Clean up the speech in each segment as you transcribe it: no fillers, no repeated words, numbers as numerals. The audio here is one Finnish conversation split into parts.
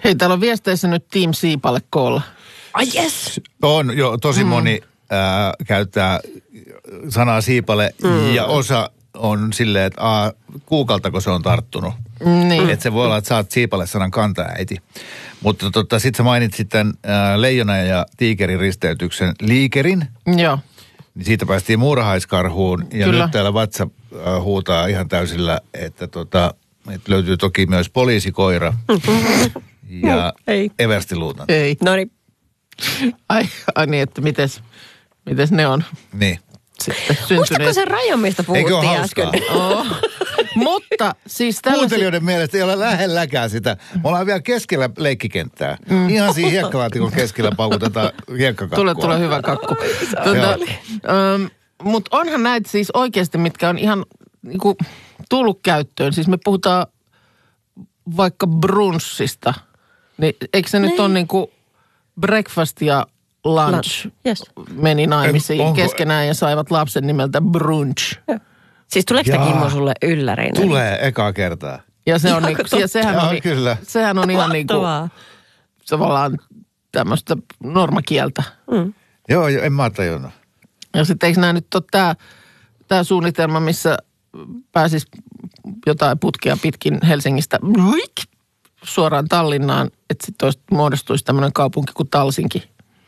Hei, täällä on viesteissä nyt Team Siipalle koolla. Ai jes! On jo, tosi moni käyttää sanaa Siipale ja osa on silleen, että kuukaltako se on tarttunut. Niin. Että se voi olla, että saat Siipale-sanan kantaäiti. Mutta sitten sä mainitsit tämän leijona ja tiikerin risteytyksen liikerin. Joo. Niin siitä päästiin muurahaiskarhuun. Ja Kyllä. nyt täällä WhatsApp huutaa ihan täysillä, että löytyy toki myös poliisikoira ja everstiluutnantti. Ei. Noniin. Ai niin, että mites ne on Niin. sitten syntyneet. Muistatko se raja, mistä Eikö ole puhuttiin äsken? hauskaa? Mutta siis tällaisia... Kuuntelijoiden mielestä ei ole lähelläkään sitä. Me ollaan vielä keskellä leikkikenttää. Ihan siinä hiekkalaatikon keskellä paukutetaan hiekkakakkua. Tulee hyvä kakku. Mutta onhan näitä siis oikeasti, mitkä on ihan niinku tullut käyttöön. Siis me puhutaan vaikka brunssista. Niin eikö se nyt ole niinku breakfast ja lunch Yes. meni naimisiin keskenään ja saivat lapsen nimeltä brunch. Siis tuleeko tämä Kimmo sulle yllärinä? Tulee ekaa kertaa. Ja se on niinku, ja sehän on ihan niinku tavallaan tämmöistä normakieltä. Joo, en mä tajunnut. Ja sitten eikö nämä nyt ole tämä suunnitelma, missä pääsisi jotain putkea pitkin Helsingistä suoraan Tallinnaan, että sitten muodostuisi tämmöinen kaupunki kuin Talsinki.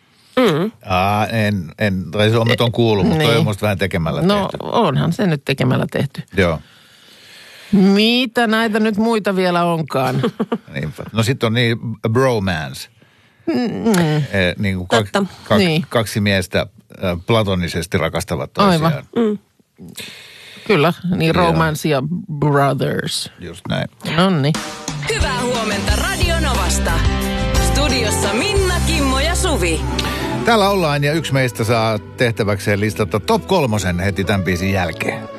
Tai Suomet on kuullut, mutta toi on Niin. musta vähän tekemällä No tehty. onhan se nyt tekemällä tehty. Joo. Mitä näitä nyt muita vielä onkaan? Niinpä. No sitten on niin bromance. Niin kuin Niin. kaksi miestä platonisesti rakastavat toisiaan. Aivan. Kyllä, niin Romance ja Brothers. Just näin. Nonni. Hyvää huomenta Radio Novasta. Studiossa Minna, Kimmo ja Suvi. Täällä ollaan ja yksi meistä saa tehtäväkseen listata top 3 heti tämän biisin jälkeen.